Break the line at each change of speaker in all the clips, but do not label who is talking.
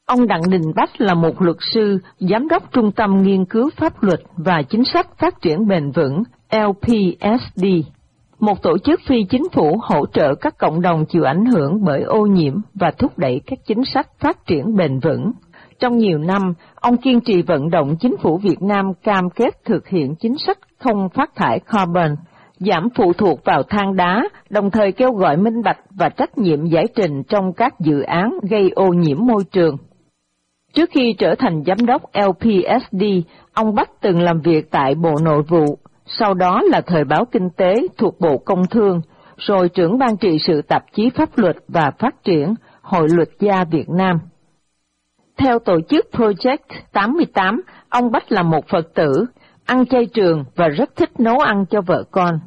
Ông Đặng Đình Bách là một luật sư, giám đốc Trung tâm Nghiên cứu Pháp luật và Chính sách Phát triển Bền vững LPSD, một tổ chức phi chính phủ hỗ trợ các cộng đồng chịu ảnh hưởng bởi ô nhiễm và thúc đẩy các chính sách phát triển bền vững. Trong nhiều năm, ông kiên trì vận động chính phủ Việt Nam cam kết thực hiện chính sách không phát thải carbon, giảm phụ thuộc vào than đá, đồng thời kêu gọi minh bạch và trách nhiệm giải trình trong các dự án gây ô nhiễm môi trường. Trước khi trở thành giám đốc LPSD, ông Bách từng làm việc tại Bộ Nội vụ, sau đó là Thời báo Kinh tế thuộc Bộ Công Thương, rồi trưởng ban trị sự tạp chí Pháp luật và Phát triển, Hội Luật gia Việt Nam. Theo tổ chức Project 88, ông Bách là một Phật tử, ăn chay trường và rất thích nấu ăn cho vợ con.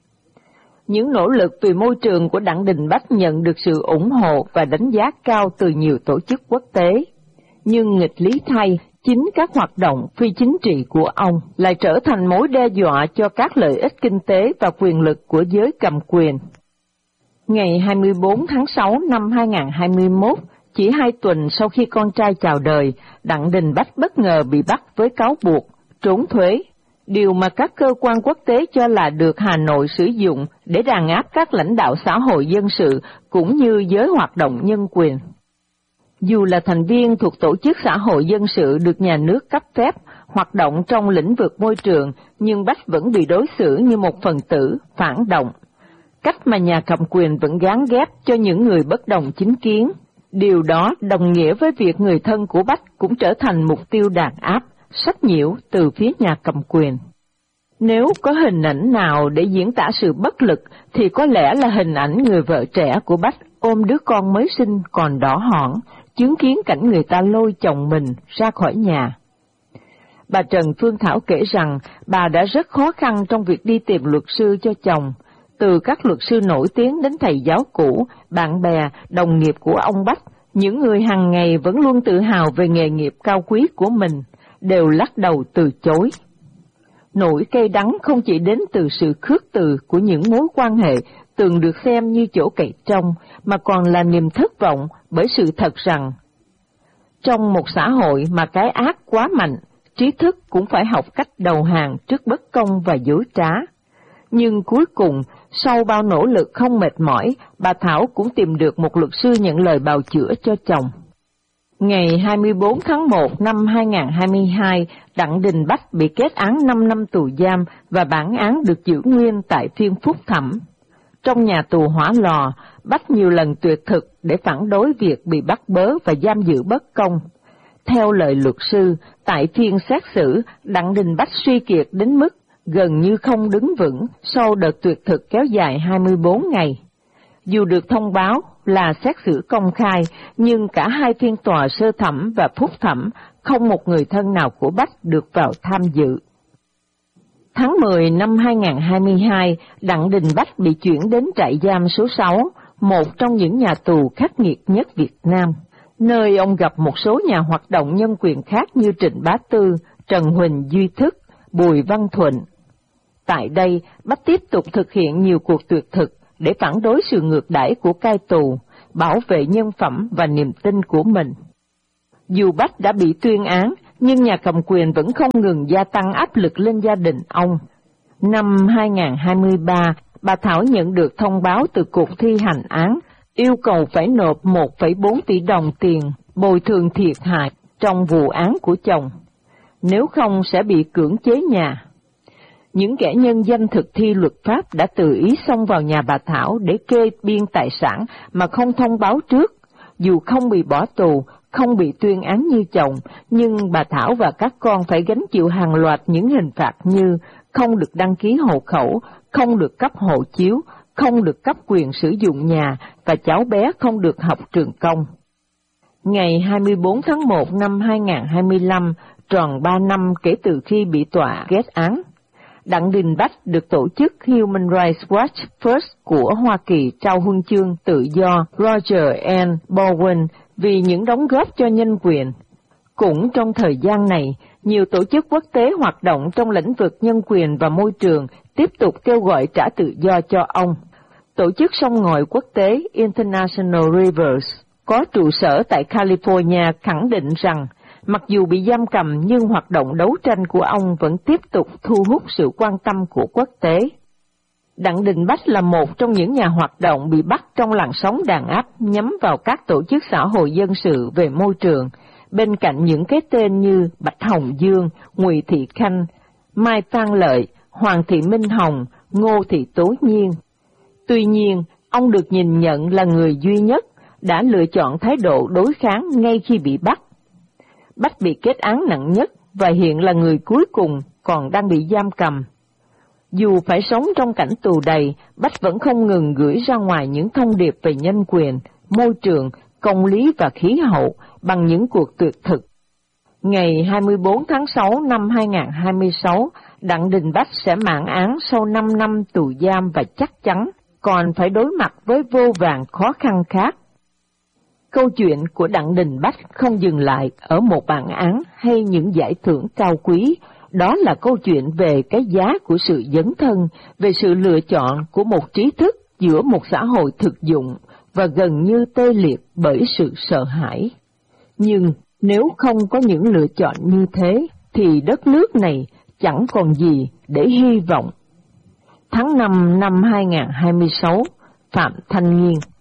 Những nỗ lực vì môi trường của Đặng Đình Bách nhận được sự ủng hộ và đánh giá cao từ nhiều tổ chức quốc tế. Nhưng nghịch lý thay, chính các hoạt động phi chính trị của ông lại trở thành mối đe dọa cho các lợi ích kinh tế và quyền lực của giới cầm quyền. Ngày 24 tháng 6 năm 2021, chỉ 2 tuần sau khi con trai chào đời, Đặng Đình Bách bất ngờ bị bắt với cáo buộc trốn thuế, điều mà các cơ quan quốc tế cho là được Hà Nội sử dụng để đàn áp các lãnh đạo xã hội dân sự cũng như giới hoạt động nhân quyền. Dù là thành viên thuộc tổ chức xã hội dân sự được nhà nước cấp phép hoạt động trong lĩnh vực môi trường, nhưng Bách vẫn bị đối xử như một phần tử phản động, cách mà nhà cầm quyền vẫn gán ghép cho những người bất đồng chính kiến. Điều đó đồng nghĩa với việc người thân của Bách cũng trở thành mục tiêu đàn áp, sách nhiễu từ phía nhà cầm quyền. Nếu có hình ảnh nào để diễn tả sự bất lực thì có lẽ là hình ảnh người vợ trẻ của Bách ôm đứa con mới sinh còn đỏ hỏn, chứng kiến cảnh người ta lôi chồng mình ra khỏi nhà. Bà Trần Phương Thảo kể rằng bà đã rất khó khăn trong việc đi tìm luật sư cho chồng. Từ các luật sư nổi tiếng đến thầy giáo cũ, bạn bè, đồng nghiệp của ông Bách, những người hàng ngày vẫn luôn tự hào về nghề nghiệp cao quý của mình, đều lắc đầu từ chối. Nỗi cay đắng không chỉ đến từ sự khước từ của những mối quan hệ từng được xem như chỗ cậy trông, mà còn là niềm thất vọng bởi sự thật rằng trong một xã hội mà cái ác quá mạnh, trí thức cũng phải học cách đầu hàng trước bất công và dối trá. Nhưng cuối cùng, sau bao nỗ lực không mệt mỏi, bà Thảo cũng tìm được một luật sư nhận lời bào chữa cho chồng. Ngày 24 tháng 1 năm 2022, Đặng Đình Bách bị kết án 5 năm tù giam và bản án được giữ nguyên tại phiên phúc thẩm. Trong nhà tù Hỏa Lò, Bách nhiều lần tuyệt thực để phản đối việc bị bắt bớ và giam giữ bất công. Theo lời luật sư, tại phiên xét xử, Đặng Đình Bách suy kiệt đến mức gần như không đứng vững sau đợt tuyệt thực kéo dài 24 ngày. Dù được thông báo là xét xử công khai, nhưng cả hai phiên tòa sơ thẩm và phúc thẩm, không một người thân nào của Bách được vào tham dự. Tháng 10 năm 2022, Đặng Đình Bách bị chuyển đến trại giam số 6, một trong những nhà tù khắc nghiệt nhất Việt Nam, nơi ông gặp một số nhà hoạt động nhân quyền khác như Trịnh Bá Tư, Trần Huỳnh Duy Thức, Bùi Văn Thuận. Tại đây, Bách tiếp tục thực hiện nhiều cuộc tuyệt thực để phản đối sự ngược đãi của cai tù, bảo vệ nhân phẩm và niềm tin của mình. Dù Bách đã bị tuyên án, nhưng nhà cầm quyền vẫn không ngừng gia tăng áp lực lên gia đình ông. Năm 2023, bà Thảo nhận được thông báo từ Cục Thi hành án, yêu cầu phải nộp 1,4 tỷ đồng tiền bồi thường thiệt hại trong vụ án của chồng, nếu không sẽ bị cưỡng chế nhà. Những kẻ nhân danh thực thi luật pháp đã tự ý xông vào nhà bà Thảo để kê biên tài sản mà không thông báo trước. Dù không bị bỏ tù, không bị tuyên án như chồng, nhưng bà Thảo và các con phải gánh chịu hàng loạt những hình phạt như không được đăng ký hộ khẩu, không được cấp hộ chiếu, không được cấp quyền sử dụng nhà và cháu bé không được học trường công. Ngày 24 tháng 1 năm 2025, tròn 3 năm kể từ khi bị tòa kết án, Đặng Đình Bách được tổ chức Human Rights Watch First của Hoa Kỳ trao huân chương tự do Roger N. Bowen vì những đóng góp cho nhân quyền. Cũng trong thời gian này, nhiều tổ chức quốc tế hoạt động trong lĩnh vực nhân quyền và môi trường tiếp tục kêu gọi trả tự do cho ông. Tổ chức sông ngòi quốc tế International Rivers có trụ sở tại California khẳng định rằng, mặc dù bị giam cầm nhưng hoạt động đấu tranh của ông vẫn tiếp tục thu hút sự quan tâm của quốc tế. Đặng Đình Bách là một trong những nhà hoạt động bị bắt trong làn sóng đàn áp nhắm vào các tổ chức xã hội dân sự về môi trường, bên cạnh những cái tên như Bạch Hồng Dương, Ngụy Thị Khanh, Mai Phan Lợi, Hoàng Thị Minh Hồng, Ngô Thị Tố Nhiên. Tuy nhiên, ông được nhìn nhận là người duy nhất đã lựa chọn thái độ đối kháng ngay khi bị bắt. Bách bị kết án nặng nhất và hiện là người cuối cùng còn đang bị giam cầm. Dù phải sống trong cảnh tù đầy, Bách vẫn không ngừng gửi ra ngoài những thông điệp về nhân quyền, môi trường, công lý và khí hậu bằng những cuộc tuyệt thực. Ngày 24 tháng 6 năm 2026, Đặng Đình Bách sẽ mãn án sau 5 năm tù giam và chắc chắn còn phải đối mặt với vô vàn khó khăn khác. Câu chuyện của Đặng Đình Bách không dừng lại ở một bản án hay những giải thưởng cao quý, đó là câu chuyện về cái giá của sự dấn thân, về sự lựa chọn của một trí thức giữa một xã hội thực dụng và gần như tê liệt bởi sự sợ hãi. Nhưng nếu không có những lựa chọn như thế, thì đất nước này chẳng còn gì để hy vọng. Tháng 5 năm 2026, Phạm Thanh Nghiên.